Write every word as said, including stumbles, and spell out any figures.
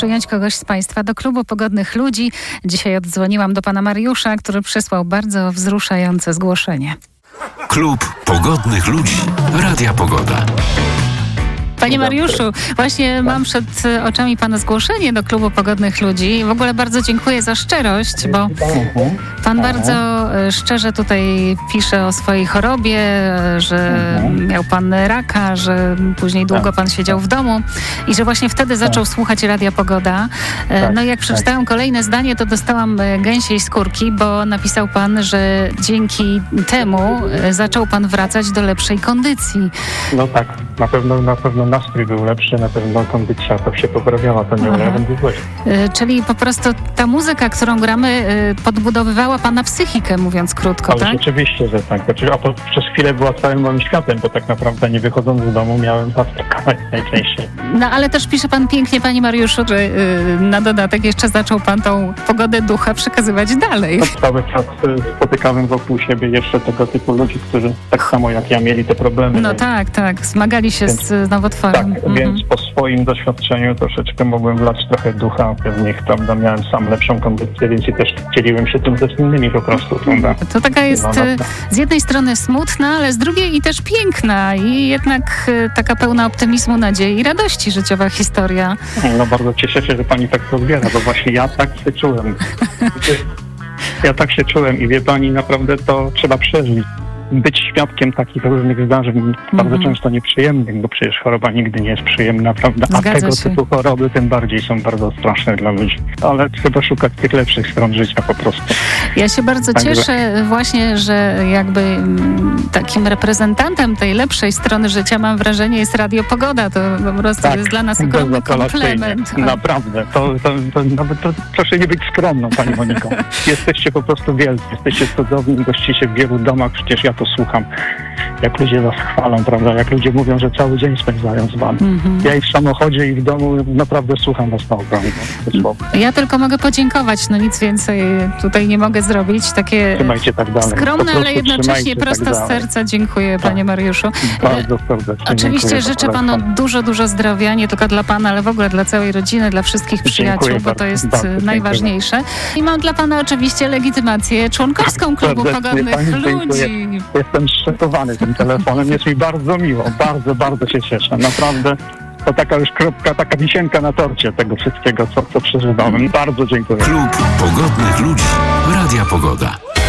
przyjąć kogoś z Państwa do klubu Pogodnych Ludzi. Dzisiaj oddzwoniłam do pana Mariusza, który przysłał bardzo wzruszające zgłoszenie. Klub Pogodnych Ludzi. Radia Pogoda. Panie Mariuszu, właśnie mam przed oczami pana zgłoszenie do Klubu Pogodnych Ludzi. W ogóle bardzo dziękuję za szczerość, bo pan bardzo szczerze tutaj pisze o swojej chorobie, że miał pan raka, że później długo pan siedział w domu i że właśnie wtedy zaczął słuchać Radia Pogoda. No i jak przeczytałam kolejne zdanie, to dostałam gęsiej skórki, bo napisał pan, że dzięki temu zaczął pan wracać do lepszej kondycji. No tak, na pewno, na pewno nastrój był lepszy, na pewno kondycja to się poprawiała, to nie ulewam długości. Czyli po prostu ta muzyka, którą gramy, podbudowywała pana psychikę, mówiąc krótko, ale tak? Rzeczywiście, że tak. A to przez chwilę była całym moim światem, bo tak naprawdę nie wychodząc z domu miałem zaskakać najczęściej. No ale też pisze pan pięknie, panie Mariuszu, że yy, na dodatek jeszcze zaczął pan tą pogodę ducha przekazywać dalej. No, cały czas spotykałem wokół siebie jeszcze tego typu ludzi, którzy tak samo jak ja mieli te problemy. No tak, tak. Zmagali się więc, z nowotworem. Tak, mhm. więc po swoim doświadczeniu troszeczkę mogłem wlać trochę ducha w nich, prawda? Miałem sam lepszą kondycję, więc i też dzieliłem się tym ze innymi po prostu, prawda? To taka jest no, no, no. z jednej strony smutna, ale z drugiej i też piękna i jednak taka pełna optymizmu, nadziei i radości życiowa historia. No bardzo cieszę się, że pani tak to odbiera, bo właśnie ja tak się czułem. Ja tak się czułem i wie pani, naprawdę to trzeba przeżyć. Być świadkiem takich różnych zdarzeń, mm-hmm. bardzo często nieprzyjemnych, bo przecież choroba nigdy nie jest przyjemna, prawda? A Zgadza tego się. typu choroby tym bardziej są bardzo straszne dla ludzi. Ale trzeba szukać tych lepszych stron życia po prostu. Ja się bardzo tak, cieszę że... właśnie, że jakby takim reprezentantem tej lepszej strony życia, mam wrażenie, jest Radio Pogoda. To po prostu tak, jest dla nas ogromny komplement. Naprawdę. To, to, to, nawet to, proszę nie być skromną, pani Moniko. Jesteście po prostu wielcy. Jesteście cudowni, gościcie w wielu domach. Przecież ja to słucham, jak ludzie was chwalą, prawda? Jak ludzie mówią, że cały dzień spędzają z wami. Mm-hmm. Ja i w samochodzie, i w domu naprawdę słucham was na obronie. Ja tylko mogę podziękować, no nic więcej tutaj nie mogę zrobić. Takie trzymajcie tak dalej. Skromne, ale jednocześnie prosto tak z serca. Dziękuję, tak. panie Mariuszu. Bardzo serdecznie. Oczywiście dziękuję, życzę panu dużo, dużo zdrowia, nie tylko dla pana, ale w ogóle dla całej rodziny, dla wszystkich przyjaciół, dziękuję bo bardzo, to jest bardzo najważniejsze. Dziękuję. I mam dla pana oczywiście legitymację członkowską Klubu Pogodnych Ludzi. Jestem zszokowany tym telefonem, jest mi bardzo miło, bardzo, bardzo się cieszę, naprawdę. To taka już kropka, taka wisienka na torcie tego wszystkiego, co, co przeżywałem. Bardzo dziękuję. Klub Pogodnych Ludzi. Radia Pogoda.